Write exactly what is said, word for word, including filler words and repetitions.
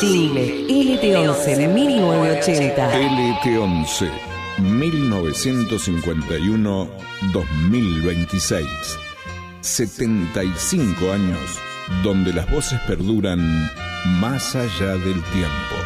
Single L T once mil novecientos ochenta. L T once mil novecientos cincuenta y uno a dos mil veintiséis. setenta y cinco años donde las voces perduran más allá del tiempo.